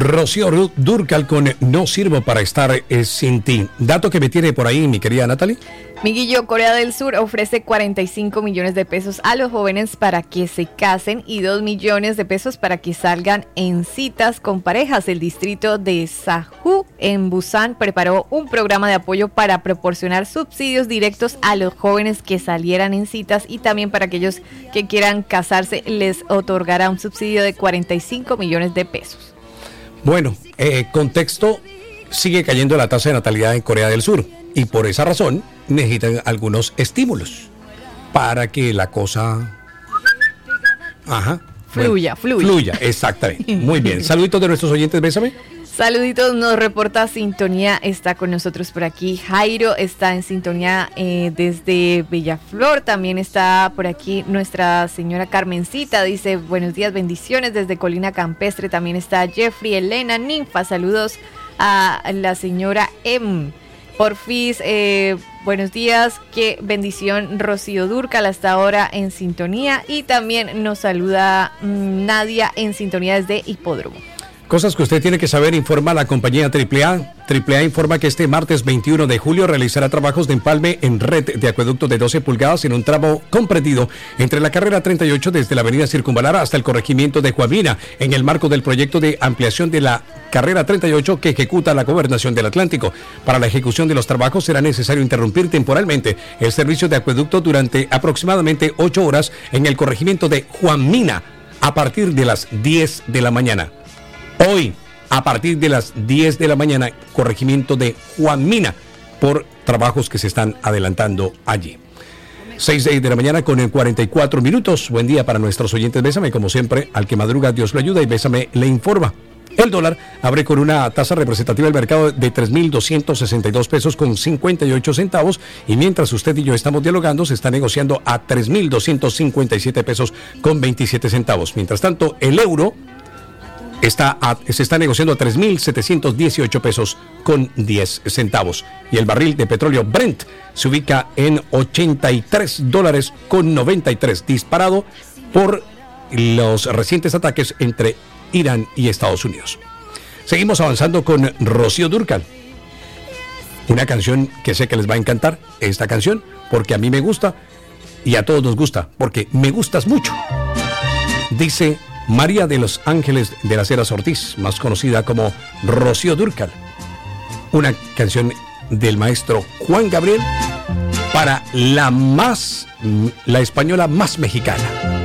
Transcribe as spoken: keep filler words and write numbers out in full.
Rocío Dúrcal con No sirvo para estar eh, sin ti. Dato que me tiene por ahí mi querida Natalie. Miguillo, Corea del Sur ofrece cuarenta y cinco millones de pesos a los jóvenes para que se casen y dos millones de pesos para que salgan en citas con parejas. El distrito de Saju en Busan preparó un programa de apoyo para proporcionar subsidios directos a los jóvenes que salieran en citas y también para aquellos que quieran casarse les otorgará un subsidio de cuarenta y cinco millones de pesos. Bueno, eh, contexto, sigue cayendo la tasa de natalidad en Corea del Sur y por esa razón necesitan algunos estímulos para que la cosa ajá, fluya, bueno, fluya. Fluya, exactamente. Muy bien. Saluditos de nuestros oyentes, bésame. Saluditos, nos reporta Sintonía, está con nosotros por aquí. Jairo está en sintonía eh, desde Bellaflor, también está por aquí nuestra señora Carmencita, dice buenos días, bendiciones desde Colina Campestre, también está Jeffrey, Elena, Ninfa, saludos a la señora M. Porfis, eh, buenos días, qué bendición Rocío Dúrcal hasta ahora en sintonía y también nos saluda mmm, Nadia en sintonía desde Hipódromo. Cosas que usted tiene que saber, informa la compañía Triple A. Triple A informa que este martes veintiuno de julio realizará trabajos de empalme en red de acueducto de doce pulgadas en un tramo comprendido entre la carrera treinta y ocho desde la avenida Circunvalar hasta el corregimiento de Juamina, en el marco del proyecto de ampliación de la carrera treinta y ocho que ejecuta la Gobernación del Atlántico. Para la ejecución de los trabajos será necesario interrumpir temporalmente el servicio de acueducto durante aproximadamente ocho horas en el corregimiento de Juamina a partir de las diez de la mañana. Hoy, a partir de las diez de la mañana, corregimiento de Juamina, por trabajos que se están adelantando allí. seis de la mañana con cuarenta y cuatro minutos. Buen día para nuestros oyentes. Bésame, como siempre, al que madruga Dios lo ayuda y Bésame le informa. El dólar abre con una tasa representativa del mercado de tres mil doscientos sesenta y dos pesos con cincuenta y ocho centavos y mientras usted y yo estamos dialogando se está negociando a tres mil doscientos cincuenta y siete pesos con veintisiete centavos. Mientras tanto, el euro Está a, se está negociando a tres mil setecientos dieciocho pesos con diez centavos. Y el barril de petróleo Brent se ubica en ochenta y tres dólares con noventa y tres, disparado por los recientes ataques entre Irán y Estados Unidos. Seguimos avanzando con Rocío Dúrcal. Una canción que sé que les va a encantar, esta canción, porque a mí me gusta y a todos nos gusta, porque me gustas mucho. Dice María de los Ángeles de las Heras Ortiz, más conocida como Rocío Dúrcal. Una canción del maestro Juan Gabriel para la más, la española más mexicana.